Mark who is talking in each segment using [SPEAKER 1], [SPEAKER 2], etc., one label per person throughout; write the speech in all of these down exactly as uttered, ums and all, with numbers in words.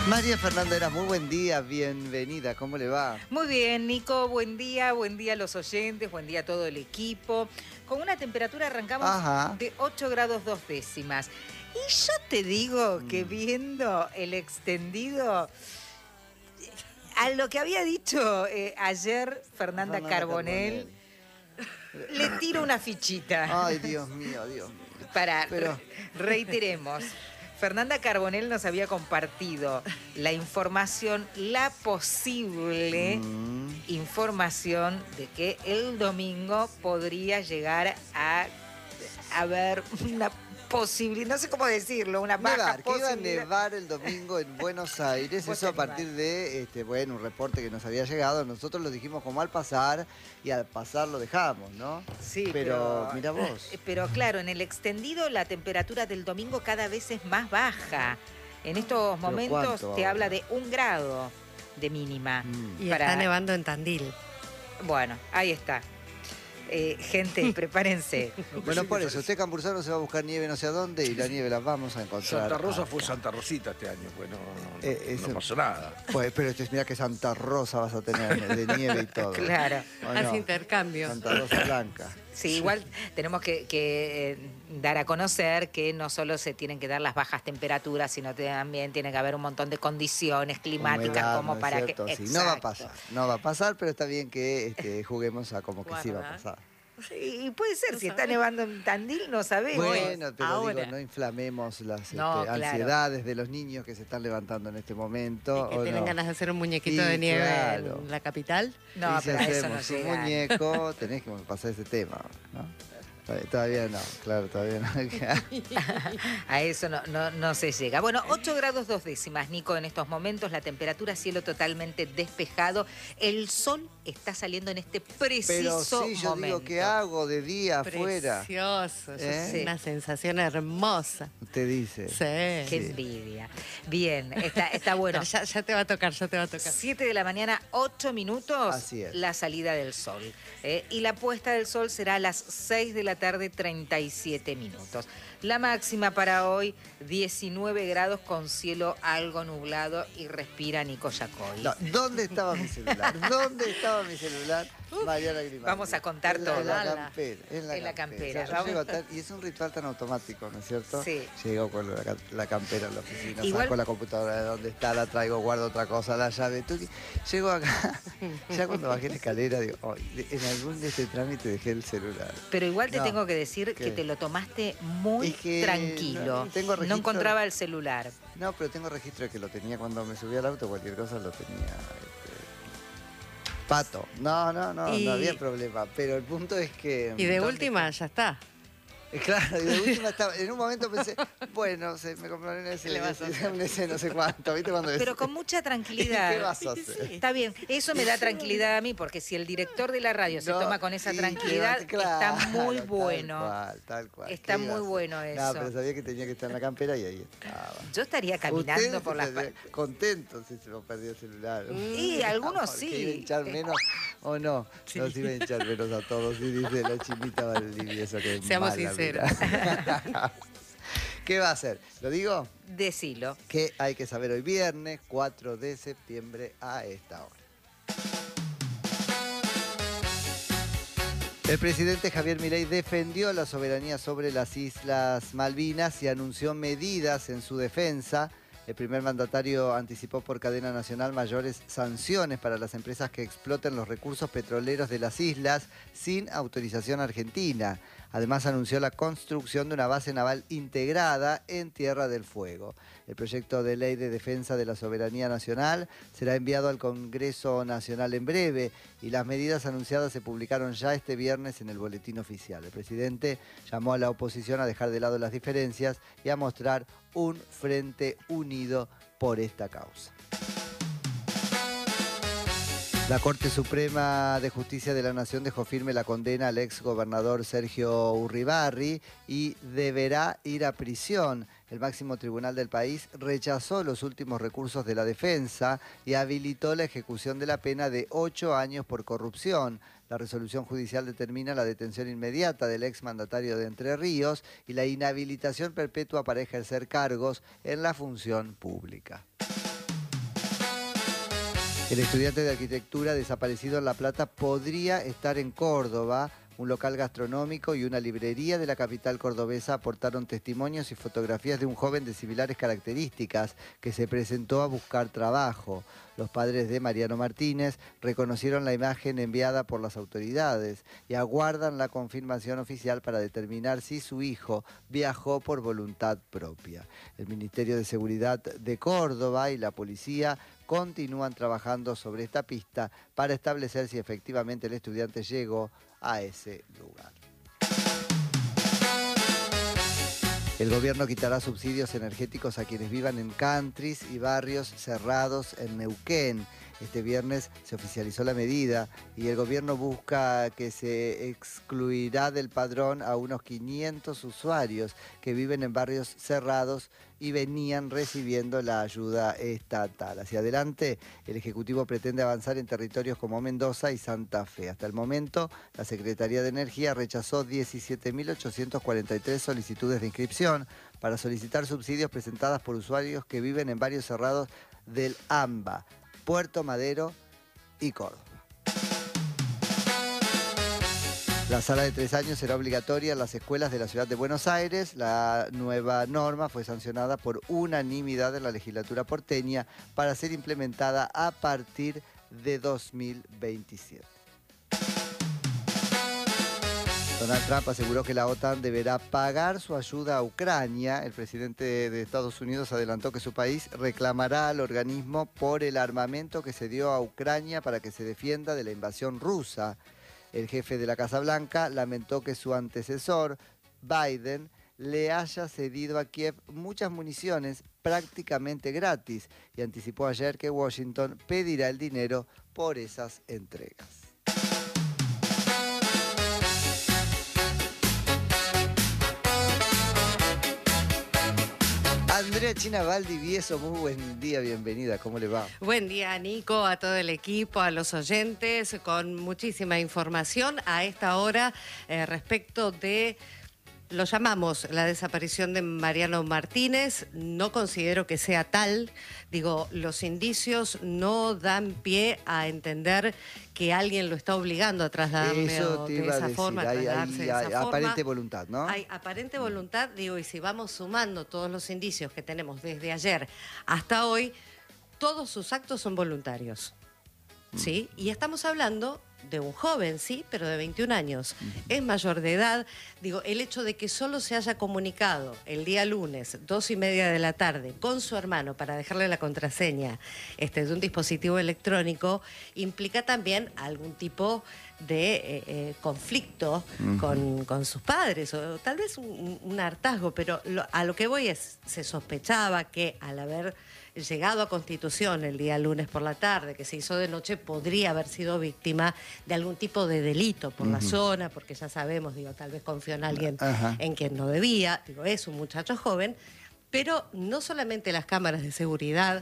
[SPEAKER 1] María Fernanda Heras, muy buen día, bienvenida, ¿cómo le va?
[SPEAKER 2] Muy bien, Nico, buen día, buen día a los oyentes, buen día a todo el equipo. Con una temperatura arrancamos
[SPEAKER 1] Ajá.
[SPEAKER 2] de ocho grados dos décimas. Y yo te digo que
[SPEAKER 1] Mm.
[SPEAKER 2] viendo el extendido, a lo que había dicho eh, ayer Fernanda,
[SPEAKER 1] Fernanda
[SPEAKER 2] Carbonell, le tiro una fichita.
[SPEAKER 1] Ay, Dios mío, Dios mío.
[SPEAKER 2] Para,
[SPEAKER 1] Pero...
[SPEAKER 2] reiteremos. Fernanda Carbonell nos había compartido la información, la posible
[SPEAKER 1] Mm.
[SPEAKER 2] información de que el domingo podría llegar a haber una posibilidad, no sé cómo decirlo, una baja
[SPEAKER 1] Nevar, que iba a
[SPEAKER 2] posibilidad.
[SPEAKER 1] nevar el domingo en Buenos Aires,
[SPEAKER 2] Vos
[SPEAKER 1] eso a
[SPEAKER 2] te animás.
[SPEAKER 1] partir de, este, bueno, un reporte que nos había llegado, nosotros lo dijimos como al pasar, y al pasar lo dejamos, ¿no?
[SPEAKER 2] Sí,
[SPEAKER 1] pero,
[SPEAKER 2] pero,
[SPEAKER 1] mira vos.
[SPEAKER 2] eh, Pero claro, en el extendido la temperatura del domingo cada vez es más baja. En estos
[SPEAKER 1] ¿Pero
[SPEAKER 2] momentos
[SPEAKER 1] cuánto
[SPEAKER 2] te
[SPEAKER 1] ahora?
[SPEAKER 2] habla de un grado de mínima.
[SPEAKER 1] Mm.
[SPEAKER 3] Y
[SPEAKER 2] Para-
[SPEAKER 3] está nevando en Tandil.
[SPEAKER 2] Bueno, ahí está. Eh, gente, prepárense.
[SPEAKER 1] Bueno, por eso, usted Cambursano se va a buscar nieve no sé a dónde, y la nieve la vamos a encontrar.
[SPEAKER 4] Santa Rosa
[SPEAKER 1] acá.
[SPEAKER 4] fue Santa Rosita este año, pues no, no,
[SPEAKER 1] Eh,
[SPEAKER 4] no
[SPEAKER 1] ese-
[SPEAKER 4] pasó nada.
[SPEAKER 1] Pues, pero este, mira que Santa Rosa vas a tener, de nieve y todo.
[SPEAKER 2] Claro.
[SPEAKER 1] ¿O
[SPEAKER 3] Hace
[SPEAKER 1] no?
[SPEAKER 3] intercambio.
[SPEAKER 1] Santa Rosa Blanca.
[SPEAKER 2] Sí, igual tenemos que, que, eh, dar a conocer que no solo se tienen que dar las bajas temperaturas, sino que también tiene que haber un montón de condiciones climáticas
[SPEAKER 1] Humedad,
[SPEAKER 2] como
[SPEAKER 1] ¿no es
[SPEAKER 2] para
[SPEAKER 1] cierto?
[SPEAKER 2] que...
[SPEAKER 1] Sí, no va a
[SPEAKER 2] Exacto.
[SPEAKER 1] pasar, no va a pasar, pero está bien que este, juguemos a como que sí va a
[SPEAKER 3] Guarda.
[SPEAKER 1] pasar.
[SPEAKER 2] Y puede ser,
[SPEAKER 3] No
[SPEAKER 2] si está
[SPEAKER 3] sabemos.
[SPEAKER 2] nevando en Tandil, no sabemos.
[SPEAKER 1] Bueno, pero
[SPEAKER 3] ahora.
[SPEAKER 1] digo, no inflamemos las
[SPEAKER 2] No,
[SPEAKER 1] este,
[SPEAKER 2] claro.
[SPEAKER 1] ansiedades de los niños que se están levantando en este momento.
[SPEAKER 3] Y que
[SPEAKER 1] ¿o
[SPEAKER 3] tienen
[SPEAKER 1] no?
[SPEAKER 3] ganas de hacer un muñequito
[SPEAKER 1] Sí,
[SPEAKER 3] de nieve
[SPEAKER 1] claro.
[SPEAKER 3] en la capital.
[SPEAKER 2] No,
[SPEAKER 1] Y si
[SPEAKER 2] pero a eso no
[SPEAKER 1] hacemos un
[SPEAKER 2] llega.
[SPEAKER 1] muñeco, tenés que pasar ese tema, ¿no? Todavía no, claro, todavía no.
[SPEAKER 2] A eso no, no, no se llega. Bueno, ocho grados dos décimas, Nico, en estos momentos. La temperatura, cielo totalmente despejado. El sol está saliendo en este preciso
[SPEAKER 1] Pero sí, yo
[SPEAKER 2] momento.
[SPEAKER 1] digo, ¿qué hago de día afuera?
[SPEAKER 3] Precioso. Eso
[SPEAKER 1] ¿Eh?
[SPEAKER 3] es
[SPEAKER 2] Sí.
[SPEAKER 3] una sensación hermosa.
[SPEAKER 1] Usted dice.
[SPEAKER 3] Sí.
[SPEAKER 2] Qué
[SPEAKER 1] Sí.
[SPEAKER 2] envidia. Bien, está, está bueno.
[SPEAKER 3] Pero ya, ya te va a tocar, ya te va a tocar.
[SPEAKER 2] siete de la mañana, ocho minutos,
[SPEAKER 1] Así es.
[SPEAKER 2] la salida del sol. ¿eh? Y la puesta del sol será a las seis de la tarde, treinta y siete minutos. La máxima para hoy, diecinueve grados con cielo algo nublado y respira Nico Yacoy.
[SPEAKER 1] No, ¿dónde estaba mi celular? ¿Dónde estaba mi celular? Mariana Grimaldi.
[SPEAKER 2] Vamos a contar
[SPEAKER 1] en la,
[SPEAKER 2] todo.
[SPEAKER 1] En la
[SPEAKER 3] Ala.
[SPEAKER 1] campera. En la,
[SPEAKER 2] En la campera.
[SPEAKER 1] O sea, yo
[SPEAKER 2] Vamos.
[SPEAKER 1] llego tan- y es un ritual tan automático, ¿no es cierto?
[SPEAKER 2] Sí.
[SPEAKER 1] Llego con la, ca- la campera a la oficina,
[SPEAKER 2] Igual-
[SPEAKER 1] saco la computadora de donde está, la traigo, guardo otra cosa, la llave. tuqui. Llego acá, ya cuando bajé la escalera, digo, "Ay, de- en algún de este trámite dejé el celular.
[SPEAKER 2] Pero igual te
[SPEAKER 1] No.
[SPEAKER 2] tengo que decir
[SPEAKER 1] ¿Qué?
[SPEAKER 2] que te lo tomaste muy
[SPEAKER 1] Es que
[SPEAKER 2] tranquilo.
[SPEAKER 1] no- tengo registro-
[SPEAKER 2] encontraba el celular.
[SPEAKER 1] No, pero tengo registro de que lo tenía cuando me subí al auto, cualquier cosa lo tenía. este, Pato. No, no, no,
[SPEAKER 3] Y-
[SPEAKER 1] no había problema. Pero el punto es que.
[SPEAKER 3] Y de
[SPEAKER 1] ¿dónde
[SPEAKER 3] última, ya está.
[SPEAKER 1] está? Claro, y de última estaba. En un momento pensé, bueno, se, me compré un S,
[SPEAKER 3] ¿Qué le vas a hacer?
[SPEAKER 1] un S no sé cuánto, ¿viste? Cuando
[SPEAKER 2] Pero con mucha tranquilidad.
[SPEAKER 1] ¿Qué vas a hacer?
[SPEAKER 2] Está bien, eso me da tranquilidad a mí, porque si el director de la radio se
[SPEAKER 1] No,
[SPEAKER 2] toma con esa
[SPEAKER 1] y-
[SPEAKER 2] tranquilidad,
[SPEAKER 1] claro,
[SPEAKER 2] está muy
[SPEAKER 1] tal
[SPEAKER 2] bueno.
[SPEAKER 1] cual, tal cual.
[SPEAKER 2] Está
[SPEAKER 1] ¿Qué iba
[SPEAKER 2] muy
[SPEAKER 1] a hacer?
[SPEAKER 2] bueno
[SPEAKER 1] No,
[SPEAKER 2] eso.
[SPEAKER 1] pero sabía que tenía que estar en la campera y ahí estaba.
[SPEAKER 2] Yo estaría caminando
[SPEAKER 1] Ustedes
[SPEAKER 2] por las...
[SPEAKER 1] estarían
[SPEAKER 2] pa-
[SPEAKER 1] contentos si se me perdió el celular.
[SPEAKER 2] Y algunos
[SPEAKER 1] Porque
[SPEAKER 2] sí.
[SPEAKER 1] iba a hinchar menos o no.
[SPEAKER 3] Sí.
[SPEAKER 1] Nos iba a hinchar menos a todos. Y dice la chinita Valdivia, eso que es
[SPEAKER 3] Seamos
[SPEAKER 1] mala,
[SPEAKER 3] sinceros.
[SPEAKER 1] mira. ¿Qué va a hacer? ¿Lo digo?
[SPEAKER 2] Decilo.
[SPEAKER 1] Que hay que saber hoy viernes, cuatro de septiembre a esta hora. El presidente Javier Milei defendió la soberanía sobre las Islas Malvinas y anunció medidas en su defensa. El primer mandatario anticipó por cadena nacional mayores sanciones para las empresas que exploten los recursos petroleros de las islas sin autorización argentina. Además anunció la construcción de una base naval integrada en Tierra del Fuego. El proyecto de ley de defensa de la soberanía nacional será enviado al Congreso Nacional en breve y las medidas anunciadas se publicaron ya este viernes en el boletín oficial. El presidente llamó a la oposición a dejar de lado las diferencias y a mostrar un frente unido por esta causa. La Corte Suprema de Justicia de la Nación dejó firme la condena al ex gobernador Sergio Urribarri y deberá ir a prisión. El máximo tribunal del país rechazó los últimos recursos de la defensa y habilitó la ejecución de la pena de ocho años por corrupción. La resolución judicial determina la detención inmediata del ex mandatario de Entre Ríos y la inhabilitación perpetua para ejercer cargos en la función pública. El estudiante de arquitectura desaparecido en La Plata podría estar en Córdoba. Un local gastronómico y una librería de la capital cordobesa aportaron testimonios y fotografías de un joven de similares características que se presentó a buscar trabajo. Los padres de Mariano Martínez reconocieron la imagen enviada por las autoridades y aguardan la confirmación oficial para determinar si su hijo viajó por voluntad propia. El Ministerio de Seguridad de Córdoba y la policía continúan trabajando sobre esta pista para establecer si efectivamente el estudiante llegó a ese lugar. El gobierno quitará subsidios energéticos a quienes vivan en countries y barrios cerrados en Neuquén. Este viernes se oficializó la medida y el gobierno busca que se excluirá del padrón a unos quinientos usuarios que viven en barrios cerrados y venían recibiendo la ayuda estatal. Hacia adelante, el Ejecutivo pretende avanzar en territorios como Mendoza y Santa Fe. Hasta el momento, la Secretaría de Energía rechazó diecisiete mil ochocientas cuarenta y tres solicitudes de inscripción para solicitar subsidios presentadas por usuarios que viven en barrios cerrados del AMBA, Puerto Madero y Córdoba. La sala de tres años será obligatoria en las escuelas de la ciudad de Buenos Aires. La nueva norma fue sancionada por unanimidad en la legislatura porteña para ser implementada a partir de dos mil veintisiete. Donald Trump aseguró que la OTAN deberá pagar su ayuda a Ucrania. El presidente de Estados Unidos adelantó que su país reclamará al organismo por el armamento que se dio a Ucrania para que se defienda de la invasión rusa. El jefe de la Casa Blanca lamentó que su antecesor, Biden, le haya cedido a Kiev muchas municiones prácticamente gratis y anticipó ayer que Washington pedirá el dinero por esas entregas. Andrea China Valdivieso, muy buen día, bienvenida, ¿cómo le va?
[SPEAKER 3] Buen día, Nico, a todo el equipo, a los oyentes, con muchísima información a esta hora eh, respecto de, lo llamamos la desaparición de Mariano Martínez. No considero que sea tal, digo, los indicios no dan pie a entender que alguien lo está obligando a trasladarle
[SPEAKER 1] Eso te
[SPEAKER 3] de
[SPEAKER 1] iba a
[SPEAKER 3] esa
[SPEAKER 1] decir,
[SPEAKER 3] forma, a
[SPEAKER 1] hay,
[SPEAKER 3] trasladarse
[SPEAKER 1] hay,
[SPEAKER 3] de
[SPEAKER 1] hay
[SPEAKER 3] esa forma.
[SPEAKER 1] aparente voluntad, ¿no?
[SPEAKER 3] Hay aparente voluntad, digo, y si vamos sumando todos los indicios que tenemos desde ayer hasta hoy, todos sus actos son voluntarios, ¿sí? Y estamos hablando de un joven, sí, pero de veintiún años. Es mayor de edad. Digo, el hecho de que solo se haya comunicado el día lunes, dos y media de la tarde, con su hermano para dejarle la contraseña este, de un dispositivo electrónico, implica también algún tipo de eh, eh, conflicto uh-huh. con, con sus padres, o tal vez un, un hartazgo, pero lo, a lo que voy es, se sospechaba que al haber llegado a Constitución el día lunes por la tarde, que se hizo de noche, podría haber sido víctima de algún tipo de delito por uh-huh. la zona, porque ya sabemos, digo, tal vez confió en alguien uh-huh. en quien no debía, digo, es un muchacho joven, pero no solamente las cámaras de seguridad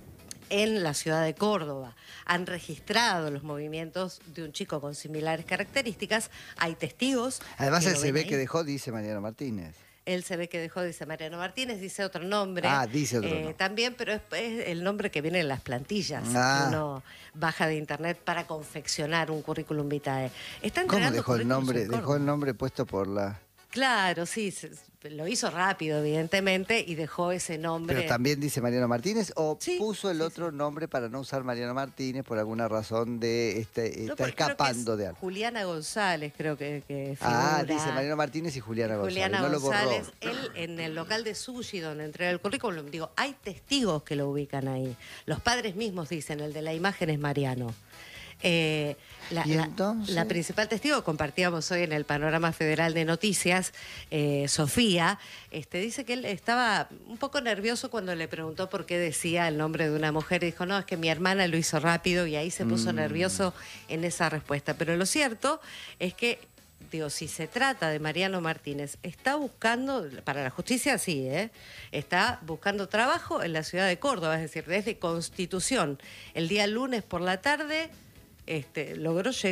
[SPEAKER 3] en la ciudad de Córdoba han registrado los movimientos de un chico con similares características, hay testigos.
[SPEAKER 1] Además, él se ve que dejó, dice Mariano Martínez.
[SPEAKER 3] Él se ve que dejó, dice Mariano Martínez, dice otro nombre.
[SPEAKER 1] Ah, dice otro
[SPEAKER 3] eh,
[SPEAKER 1] nombre.
[SPEAKER 3] También, pero es, es el nombre que viene en las plantillas.
[SPEAKER 1] Ah.
[SPEAKER 3] Uno baja de internet para confeccionar un currículum vitae. Está
[SPEAKER 1] ¿Cómo
[SPEAKER 3] entregando
[SPEAKER 1] dejó el nombre?
[SPEAKER 3] currículums en
[SPEAKER 1] Dejó el nombre puesto por la...
[SPEAKER 3] Claro, sí, se- lo hizo rápido, evidentemente, y dejó ese nombre.
[SPEAKER 1] Pero también dice Mariano Martínez, o
[SPEAKER 3] Sí,
[SPEAKER 1] puso el
[SPEAKER 3] sí,
[SPEAKER 1] otro
[SPEAKER 3] sí.
[SPEAKER 1] nombre para no usar Mariano Martínez por alguna razón de este,
[SPEAKER 3] No,
[SPEAKER 1] está
[SPEAKER 3] porque creo que
[SPEAKER 1] escapando
[SPEAKER 3] es
[SPEAKER 1] de algo.
[SPEAKER 3] Juliana González, creo que, que
[SPEAKER 1] Ah,
[SPEAKER 3] figura.
[SPEAKER 1] dice Mariano Martínez y Juliana González.
[SPEAKER 3] Juliana
[SPEAKER 1] no lo
[SPEAKER 3] González,
[SPEAKER 1] borró.
[SPEAKER 3] él en el local de sushi donde entrega el currículum, digo, hay testigos que lo ubican ahí. Los padres mismos dicen, el de la imagen es Mariano. Eh, la,
[SPEAKER 1] ¿Y
[SPEAKER 3] la-
[SPEAKER 1] entonces?
[SPEAKER 3] la principal testigo, compartíamos hoy en el Panorama Federal de Noticias, eh, Sofía, este, dice que él estaba un poco nervioso cuando le preguntó por qué decía el nombre de una mujer y dijo, no, es que mi hermana lo hizo rápido, y ahí se puso
[SPEAKER 1] Mm.
[SPEAKER 3] nervioso en esa respuesta. Pero lo cierto es que, digo, si se trata de Mariano Martínez, está buscando, para la justicia sí, ¿eh? Está buscando trabajo en la ciudad de Córdoba, es decir, desde Constitución. El día lunes por la tarde este, logró llegar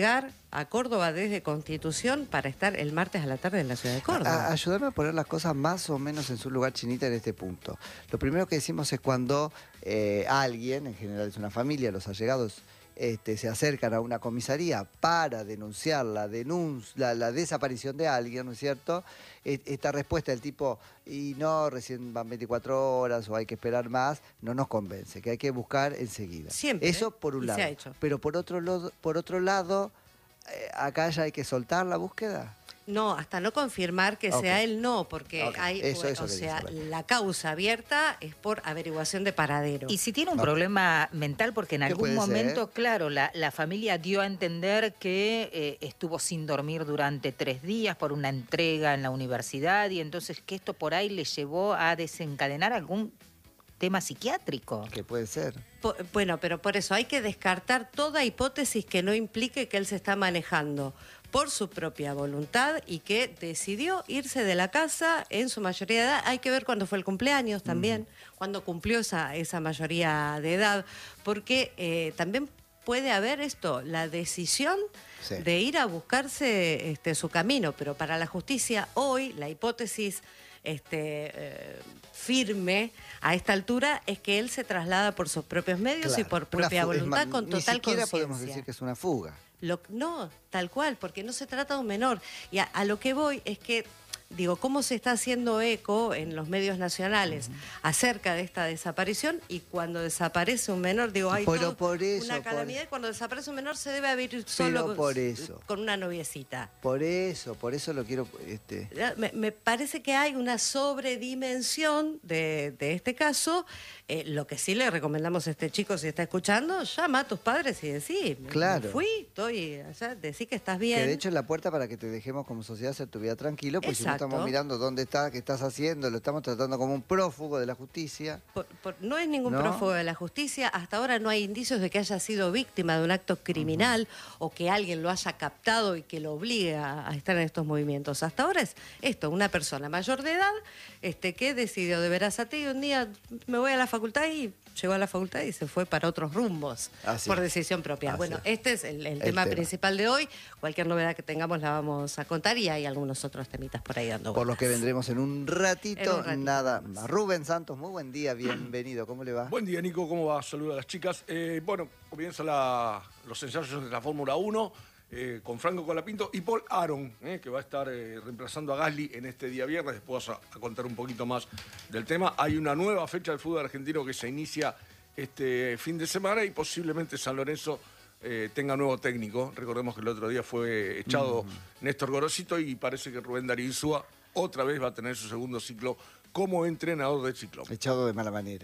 [SPEAKER 3] a Córdoba desde Constitución para estar el martes a la tarde en la ciudad de Córdoba.
[SPEAKER 1] A- ayúdame a poner las cosas más o menos en su lugar, Chinita, en este punto. Lo primero que decimos es cuando eh, alguien, en general es una familia, los allegados, este, se acercan a una comisaría para denunciar la, denun la, la desaparición de alguien, ¿no es cierto? E- esta respuesta del tipo, y no, recién van veinticuatro horas o hay que esperar más, no nos convence, que hay que buscar enseguida.
[SPEAKER 3] Siempre,
[SPEAKER 1] Eso por un
[SPEAKER 3] y
[SPEAKER 1] lado.
[SPEAKER 3] se ha hecho.
[SPEAKER 1] Pero por otro, lo- por otro lado, eh, acá ya hay que soltar la búsqueda.
[SPEAKER 3] No, hasta no confirmar que
[SPEAKER 1] Ok.
[SPEAKER 3] sea él, no, porque
[SPEAKER 1] Ok,
[SPEAKER 3] hay,
[SPEAKER 1] eso-
[SPEAKER 3] o,
[SPEAKER 1] eso
[SPEAKER 3] o
[SPEAKER 1] quería
[SPEAKER 3] sea,
[SPEAKER 1] saber.
[SPEAKER 3] la causa abierta es por averiguación de paradero.
[SPEAKER 2] Y si tiene un
[SPEAKER 1] No.
[SPEAKER 2] problema mental, porque en
[SPEAKER 1] ¿Qué
[SPEAKER 2] algún
[SPEAKER 1] puede
[SPEAKER 2] momento,
[SPEAKER 1] ser?
[SPEAKER 2] claro, la, la familia dio a entender que eh, estuvo sin dormir durante tres días por una entrega en la universidad y entonces que esto por ahí le llevó a desencadenar algún tema psiquiátrico.
[SPEAKER 1] Que puede ser.
[SPEAKER 3] Po- Bueno, pero por eso hay que descartar toda hipótesis que no implique que él se está manejando por su propia voluntad y que decidió irse de la casa en su mayoría de edad. Hay que ver cuándo fue el cumpleaños también, cuándo cumplió esa, esa mayoría de edad, porque eh, también puede haber esto, la decisión
[SPEAKER 1] Sí.
[SPEAKER 3] de ir a buscarse este, su camino, pero para la justicia hoy la hipótesis este, eh, firme a esta altura es que él se traslada por sus propios medios y
[SPEAKER 1] Claro.
[SPEAKER 3] por
[SPEAKER 1] Una
[SPEAKER 3] propia
[SPEAKER 1] fu- es
[SPEAKER 3] voluntad
[SPEAKER 1] más,
[SPEAKER 3] con
[SPEAKER 1] ni
[SPEAKER 3] total
[SPEAKER 1] siquiera
[SPEAKER 3] conciencia.
[SPEAKER 1] podemos decir que es una fuga.
[SPEAKER 3] Lo- no, tal cual, porque no se trata de un menor. Y a, a lo que voy es que, digo, cómo se está haciendo eco en los medios nacionales acerca de esta desaparición y cuando desaparece un menor, digo, hay
[SPEAKER 1] Pero
[SPEAKER 3] todo
[SPEAKER 1] por eso,
[SPEAKER 3] una
[SPEAKER 1] por-
[SPEAKER 3] calamidad y cuando desaparece un menor se debe haber solo con-
[SPEAKER 1] por eso.
[SPEAKER 3] con una noviecita.
[SPEAKER 1] Por eso, por eso lo quiero... Este,
[SPEAKER 3] Ya, Me, me parece que hay una sobredimensión de, de este caso. Eh, lo que sí le recomendamos a este chico, si está escuchando, llama a tus padres y decí, me-
[SPEAKER 1] Claro.
[SPEAKER 3] me fui, estoy allá, decí que estás bien.
[SPEAKER 1] que de hecho es la puerta para que te dejemos como sociedad hacer tu vida tranquilo, porque si no
[SPEAKER 3] Exacto.
[SPEAKER 1] estamos mirando dónde estás, qué estás haciendo, lo estamos tratando como un prófugo de la justicia.
[SPEAKER 3] Por- por- no es ningún
[SPEAKER 1] ¿No?
[SPEAKER 3] prófugo de la justicia. Hasta ahora no hay indicios de que haya sido víctima de un acto criminal o que alguien lo haya captado y que lo obligue a, a estar en estos movimientos. Hasta ahora es esto, una persona mayor de edad este, que decidió de veras a ti un día me voy a la facultad y llegó a la facultad y se fue para otros rumbos
[SPEAKER 1] Así
[SPEAKER 3] por
[SPEAKER 1] es.
[SPEAKER 3] decisión propia.
[SPEAKER 1] Así
[SPEAKER 3] Bueno,
[SPEAKER 1] es.
[SPEAKER 3] este es el, el
[SPEAKER 1] El
[SPEAKER 3] tema,
[SPEAKER 1] tema.
[SPEAKER 3] principal de hoy. Cualquier novedad que tengamos la vamos a contar y hay algunos otros temitas por ahí dando
[SPEAKER 1] Por los que
[SPEAKER 3] vueltas.
[SPEAKER 1] vendremos en un ratito,
[SPEAKER 3] En un ratito
[SPEAKER 1] nada
[SPEAKER 3] más.
[SPEAKER 1] más. Rubén Santos, muy buen día, bienvenido, ¿cómo le va?
[SPEAKER 4] Buen día, Nico, ¿cómo va? Saludos a las chicas. Eh, bueno, comienzan la- los ensayos de la Fórmula uno eh, con Franco Colapinto y Paul Aron, eh, que va a estar eh, reemplazando a Gasly en este día viernes. Después vas a, a contar un poquito más del tema. Hay una nueva fecha del fútbol argentino que se inicia este fin de semana y posiblemente San Lorenzo eh, tenga nuevo técnico. Recordemos que el otro día fue echado Néstor Gorosito y parece que Rubén Darío Insúa otra vez va a tener su segundo ciclo como entrenador del Ciclón.
[SPEAKER 1] Echado de mala manera.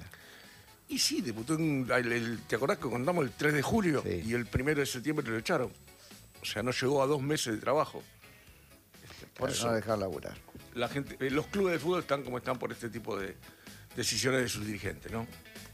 [SPEAKER 4] Y sí, debutó en, el- el- ¿te acordás que contamos el tres de julio?
[SPEAKER 1] Sí.
[SPEAKER 4] Y el primero de septiembre lo echaron. O sea, no llegó a dos meses de trabajo. Este, por
[SPEAKER 1] Para
[SPEAKER 4] eso
[SPEAKER 1] no dejar laburar.
[SPEAKER 4] la gente, eh, los clubes de fútbol están como están por este tipo de decisiones de sus dirigentes, ¿no?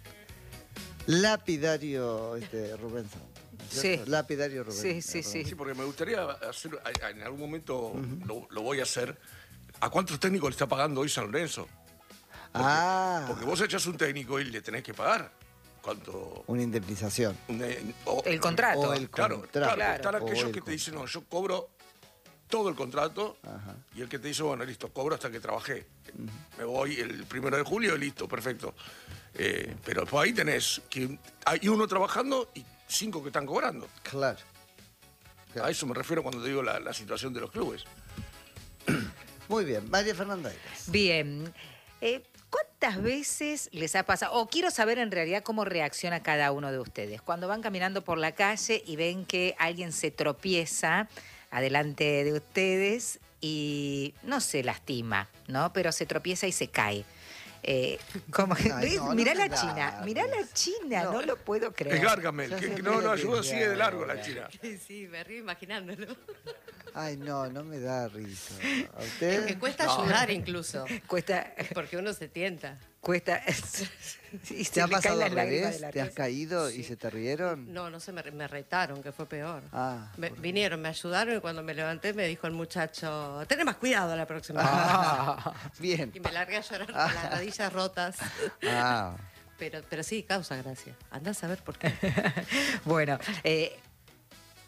[SPEAKER 1] Lapidario este, Rubén Santos. ¿cierto?
[SPEAKER 2] Sí.
[SPEAKER 1] Lapidario Rubén.
[SPEAKER 2] Sí, sí, sí.
[SPEAKER 4] Sí, porque me gustaría hacer, a- a- en algún momento lo, lo voy a hacer. ¿A cuántos técnicos le está pagando hoy San Lorenzo? Porque,
[SPEAKER 1] Ah,
[SPEAKER 4] porque vos echás un técnico y le tenés que pagar. ¿Cuánto?
[SPEAKER 1] una indemnización.
[SPEAKER 4] Un, eh, o-
[SPEAKER 2] El contrato.
[SPEAKER 1] O el
[SPEAKER 4] Claro,
[SPEAKER 1] contrato.
[SPEAKER 4] claro, están
[SPEAKER 1] O
[SPEAKER 4] aquellos
[SPEAKER 1] el
[SPEAKER 4] que te
[SPEAKER 1] contrato.
[SPEAKER 4] dicen, no, yo cobro todo el contrato
[SPEAKER 1] Ajá.
[SPEAKER 4] y el que te dice, bueno, listo, cobro hasta que trabajé. Me voy el primero de julio, listo, perfecto. Eh, pero después ahí tenés que hay uno trabajando y cinco que están cobrando.
[SPEAKER 1] Claro.
[SPEAKER 4] A eso me refiero cuando te digo la, la situación de los clubes.
[SPEAKER 1] Muy bien, María Fernanda Eras.
[SPEAKER 2] Bien. Eh, ¿Cuántas veces les ha pasado? O quiero saber en realidad cómo reacciona cada uno de ustedes. Cuando van caminando por la calle y ven que alguien se tropieza adelante de ustedes y no se lastima, ¿no? Pero se tropieza y se cae. Eh, como,
[SPEAKER 1] Ay,
[SPEAKER 2] ¿ves?
[SPEAKER 1] no, no
[SPEAKER 2] mirá
[SPEAKER 1] me
[SPEAKER 2] la
[SPEAKER 1] da
[SPEAKER 2] China, mirá la
[SPEAKER 1] risa.
[SPEAKER 2] China, no,
[SPEAKER 1] No.
[SPEAKER 2] lo puedo creer.
[SPEAKER 4] Es Gargamel,
[SPEAKER 1] Ya
[SPEAKER 4] que,
[SPEAKER 1] se
[SPEAKER 4] que no, no
[SPEAKER 1] ríe,
[SPEAKER 4] ayuda, sigue de largo la
[SPEAKER 1] ya.
[SPEAKER 4] China.
[SPEAKER 3] Sí, sí, me río imaginándolo.
[SPEAKER 1] Ay, no, no me da risa. ¿A
[SPEAKER 3] Es
[SPEAKER 1] usted?
[SPEAKER 3] que cuesta
[SPEAKER 4] No.
[SPEAKER 3] ayudar incluso,
[SPEAKER 2] Cuesta,
[SPEAKER 3] porque uno se tienta.
[SPEAKER 2] cuesta. Y
[SPEAKER 1] ¿Te
[SPEAKER 2] se
[SPEAKER 1] ha
[SPEAKER 2] le caen
[SPEAKER 1] pasado
[SPEAKER 2] las
[SPEAKER 1] al
[SPEAKER 2] lágrimas
[SPEAKER 1] revés?
[SPEAKER 2] de la
[SPEAKER 1] ¿Te has
[SPEAKER 2] risa.
[SPEAKER 1] caído y
[SPEAKER 3] Sí.
[SPEAKER 1] se te rieron?
[SPEAKER 3] No, no se me, me retaron, que fue peor.
[SPEAKER 1] Ah,
[SPEAKER 3] Me-
[SPEAKER 1] por-
[SPEAKER 3] vinieron, me ayudaron y cuando me levanté me dijo el muchacho, ten más cuidado la próxima vez.
[SPEAKER 2] Ah.
[SPEAKER 1] bien.
[SPEAKER 3] Y me largué a llorar con las rodillas rotas.
[SPEAKER 1] Ah,
[SPEAKER 3] Pero, pero sí, causa gracia. Andás a ver por qué.
[SPEAKER 2] Bueno, eh,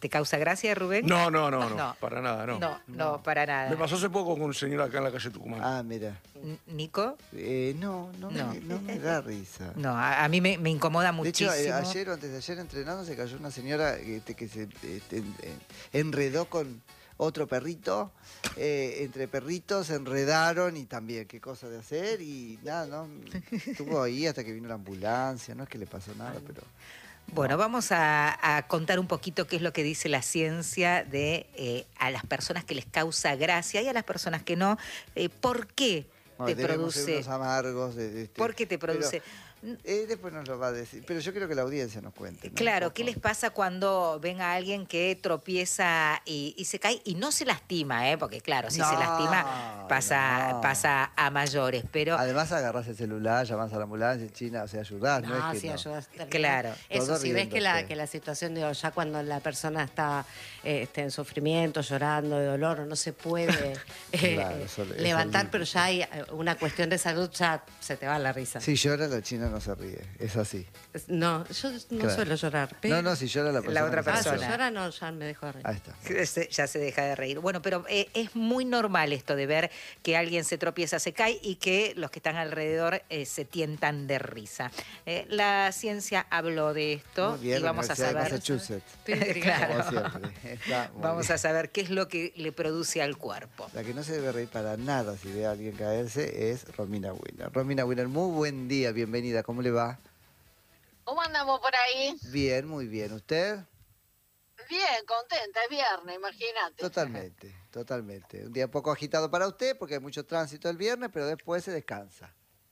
[SPEAKER 2] ¿Te causa gracia, Rubén?
[SPEAKER 4] No, no, no, no,
[SPEAKER 2] No.
[SPEAKER 4] para nada, no.
[SPEAKER 2] No, no, para nada.
[SPEAKER 4] Me pasó hace poco con un señor acá en la calle Tucumán.
[SPEAKER 1] Ah, mira.
[SPEAKER 2] N- ¿Nico?
[SPEAKER 1] Eh, no, no,
[SPEAKER 2] No.
[SPEAKER 1] Me, no me da risa.
[SPEAKER 2] No, a, a mí me, me incomoda
[SPEAKER 1] De hecho,
[SPEAKER 2] muchísimo.
[SPEAKER 1] eh, ayer o antes de ayer entrenando se cayó una señora este, que se este, en- en- enredó con otro perrito. Eh, entre perritos se enredaron y también qué cosa de hacer y nada, ¿no? Estuvo ahí hasta que vino la ambulancia. No es que le pasó nada, pero...
[SPEAKER 2] Bueno, vamos a, a contar un poquito qué es lo que dice la ciencia de eh, a las personas que les causa gracia y a las personas que no. Eh, ¿Por qué
[SPEAKER 1] No,
[SPEAKER 2] te
[SPEAKER 1] debemos ser
[SPEAKER 2] produce?
[SPEAKER 1] unos amargos. De, de este,
[SPEAKER 2] ¿Por qué te produce?
[SPEAKER 1] pero, eh, después nos lo va a decir. Pero yo quiero que la audiencia nos cuente, ¿no?
[SPEAKER 2] Claro,
[SPEAKER 1] Un
[SPEAKER 2] ¿qué
[SPEAKER 1] poco.
[SPEAKER 2] les pasa cuando ven a alguien que tropieza y, y se cae y no se lastima, ¿eh? Porque claro, si
[SPEAKER 1] No,
[SPEAKER 2] se lastima pasa,
[SPEAKER 1] no.
[SPEAKER 2] pasa a mayores, pero
[SPEAKER 1] Además agarrás el celular, llamás a la ambulancia, China, o sea, ayudás, no,
[SPEAKER 3] No,
[SPEAKER 1] es que
[SPEAKER 3] sí,
[SPEAKER 1] no.
[SPEAKER 3] ayudas.
[SPEAKER 2] Claro.
[SPEAKER 3] Eso,
[SPEAKER 1] Todo
[SPEAKER 3] si ves que la,
[SPEAKER 1] riéndose.
[SPEAKER 3] que la situación, digo, ya cuando la persona está eh, este, en sufrimiento, llorando de dolor, o no se puede eh,
[SPEAKER 1] Claro, eso- eso
[SPEAKER 3] levantar,
[SPEAKER 1] es
[SPEAKER 3] pero ya hay eh, una cuestión de salud, ya se te va la risa.
[SPEAKER 1] Si llora, la China no se ríe, es así.
[SPEAKER 3] No, yo no
[SPEAKER 1] Claro.
[SPEAKER 3] suelo llorar. Pero...
[SPEAKER 1] No, no, si llora la persona.
[SPEAKER 2] otra
[SPEAKER 1] no se
[SPEAKER 3] Ah, si
[SPEAKER 1] ríe.
[SPEAKER 2] persona.
[SPEAKER 3] llora, no, ya me dejo de reír.
[SPEAKER 1] Ahí está.
[SPEAKER 2] Se- ya se deja de reír. Bueno, pero eh, es muy normal esto de ver que alguien se tropieza, se cae y que los que están alrededor eh, se tientan de risa. Eh, la ciencia habló de esto
[SPEAKER 1] Muy bien,
[SPEAKER 2] y
[SPEAKER 1] la
[SPEAKER 2] vamos a
[SPEAKER 1] Universidad de
[SPEAKER 2] saber.
[SPEAKER 1] Massachusetts.
[SPEAKER 3] Estoy intrigada.
[SPEAKER 2] Claro.
[SPEAKER 1] Como siempre. Está muy
[SPEAKER 2] Vamos
[SPEAKER 1] bien.
[SPEAKER 2] a saber qué es lo que le produce al cuerpo.
[SPEAKER 1] La que no se debe reír para nada si ve a alguien caerse es Romina Wiener. Romina Wiener, muy buen día, bienvenida. ¿Cómo le va?
[SPEAKER 5] ¿Cómo andamos por ahí?
[SPEAKER 1] Bien, muy bien. ¿Usted?
[SPEAKER 5] Bien, contenta, es viernes, imagínate.
[SPEAKER 1] Totalmente, totalmente. Un día poco agitado para usted porque hay mucho tránsito el viernes, pero después se descansa.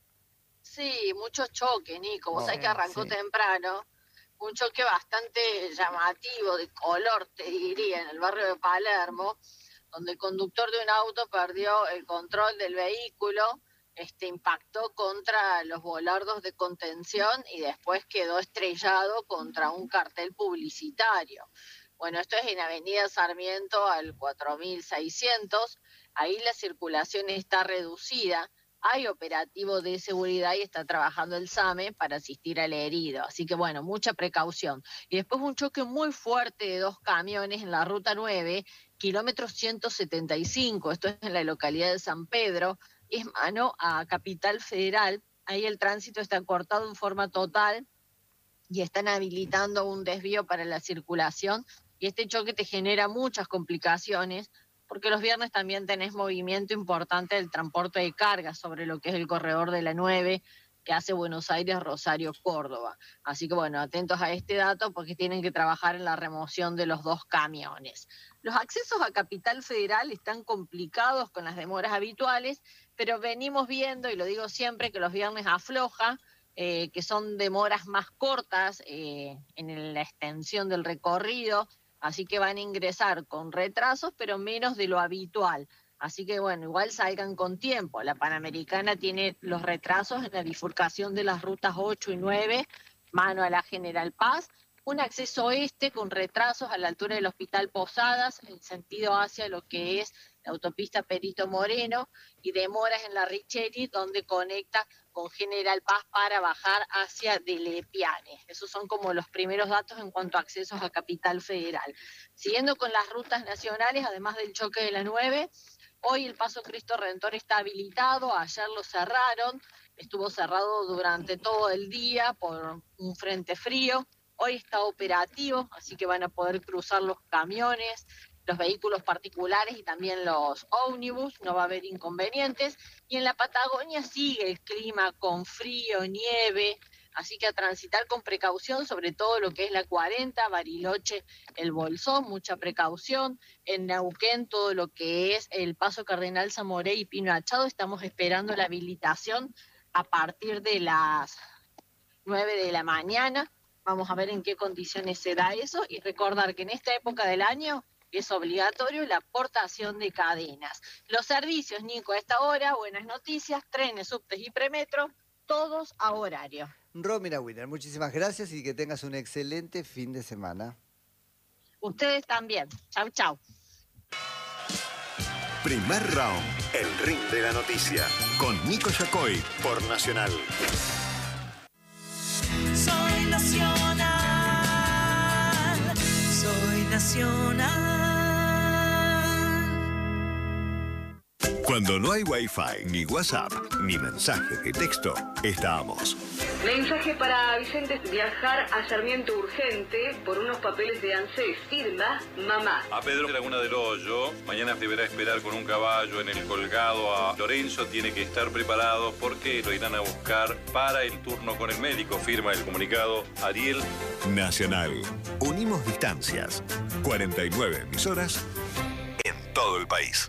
[SPEAKER 5] Sí, muchos choques, Nico. Vos
[SPEAKER 1] Oh,
[SPEAKER 5] sabés que arrancó
[SPEAKER 1] sí.
[SPEAKER 5] temprano. Un choque bastante llamativo, de color, te diría, en el barrio de Palermo, donde el conductor de un auto perdió el control del vehículo, este, impactó contra los volardos de contención y después quedó estrellado contra un cartel publicitario. Bueno, esto es en Avenida Sarmiento al cuatro mil seiscientos, ahí la circulación está reducida, hay operativo de seguridad y está trabajando el SAME para asistir al herido, así que bueno, mucha precaución. Y después un choque muy fuerte de dos camiones en la ruta nueve, kilómetro ciento setenta y cinco, esto es en la localidad de San Pedro, es mano a Capital Federal, ahí el tránsito está cortado en forma total y están habilitando un desvío para la circulación y este choque te genera muchas complicaciones porque los viernes también tenés movimiento importante del transporte de carga sobre lo que es el corredor de la nueve que hace Buenos Aires, Rosario, Córdoba. Así que bueno, atentos a este dato porque tienen que trabajar en la remoción de los dos camiones. Los accesos a Capital Federal están complicados con las demoras habituales, pero venimos viendo, y lo digo siempre, que los viernes afloja, eh, que son demoras más cortas eh, en la extensión del recorrido, así que van a ingresar con retrasos, pero menos de lo habitual. Así que bueno, igual salgan con tiempo. La Panamericana tiene los retrasos en la bifurcación de las rutas ocho y nueve, mano a la General Paz, un acceso este con retrasos a la altura del Hospital Posadas, en sentido hacia lo que es la autopista Perito Moreno, y demoras en la Richeri, donde conecta con General Paz para bajar hacia Delepiane. Esos son como los primeros datos en cuanto a accesos a Capital Federal. Siguiendo con las rutas nacionales, además del choque de la nueve, hoy el Paso Cristo Redentor está habilitado, ayer lo cerraron, estuvo cerrado durante todo el día por un frente frío, hoy está operativo, así que van a poder cruzar los camiones, los vehículos particulares y también los ómnibus, no va a haber inconvenientes. Y en la Patagonia sigue el clima con frío, nieve, así que a transitar con precaución, sobre todo lo que es la cuarenta, Bariloche, el Bolsón, mucha precaución. En Neuquén, todo lo que es el Paso Cardenal Zamoré y Pino Achado, estamos esperando la habilitación a partir de las nueve de la mañana. Vamos a ver en qué condiciones se da eso y recordar que en esta época del año es obligatorio la aportación de cadenas. Los servicios, Nico, a esta hora, buenas noticias, trenes, subtes y premetro, todos a horario.
[SPEAKER 1] Romina Wiener, muchísimas gracias y que tengas un excelente fin de semana.
[SPEAKER 5] Ustedes también. Chau, chau.
[SPEAKER 6] Primer round, el ring de la noticia, con Nico Yacoy por Nacional.
[SPEAKER 7] Soy nacional, soy nacional. Nacional.
[SPEAKER 6] Cuando no hay Wi-Fi, ni WhatsApp, ni mensaje de texto, estamos.
[SPEAKER 8] Mensaje para Vicente: viajar a Sarmiento urgente por unos papeles de ANSES. Firma mamá.
[SPEAKER 9] A Pedro Laguna del Hoyo, mañana deberá esperar con un caballo en el colgado a Lorenzo. Tiene que estar preparado porque lo irán a buscar para el turno con el médico. Firma el comunicado Ariel.
[SPEAKER 6] Nacional. Unimos distancias. cuarenta y nueve emisoras en todo el país.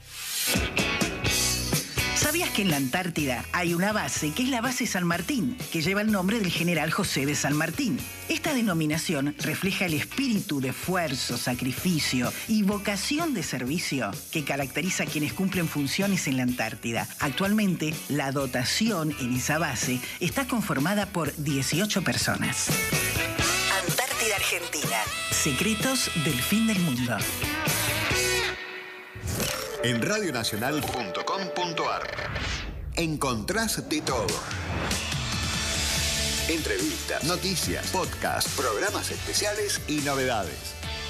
[SPEAKER 10] ¿Sabías que en la Antártida hay una base que es la base San Martín, que lleva el nombre del general José de San Martín? Esta denominación refleja el espíritu de esfuerzo, sacrificio y vocación de servicio que caracteriza a quienes cumplen funciones en la Antártida. Actualmente, la dotación en esa base está conformada por dieciocho personas. Antártida Argentina. Secretos del fin del mundo.
[SPEAKER 6] En radionacional punto com punto ar encontrás de todo. Entrevistas, noticias, podcasts, programas especiales y novedades.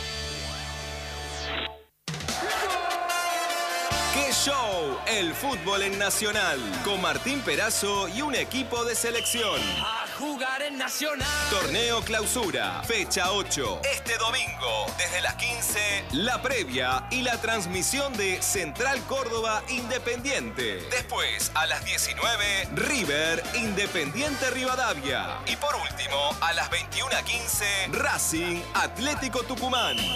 [SPEAKER 11] ¡Qué show! El fútbol en Nacional, con Martín Perazo y un equipo de selección.
[SPEAKER 7] A jugar en Nacional.
[SPEAKER 11] Torneo Clausura, fecha ocho. Este domingo, desde las quince, la previa y la transmisión de Central Córdoba Independiente. Después, a las diecinueve, River Independiente Rivadavia. Y por último, a las veintiuna quince, Racing Atlético Tucumán.